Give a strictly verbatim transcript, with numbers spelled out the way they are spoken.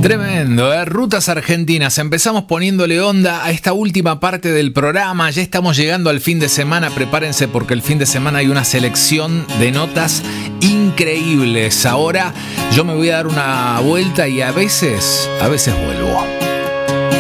Tremendo, ¿eh? Rutas Argentinas. Empezamos poniéndole onda a esta última parte del programa. Ya estamos llegando al fin de semana. Prepárense porque el fin de semana hay una selección de notas increíbles. Ahora yo me voy a dar una vuelta y a veces, a veces vuelvo.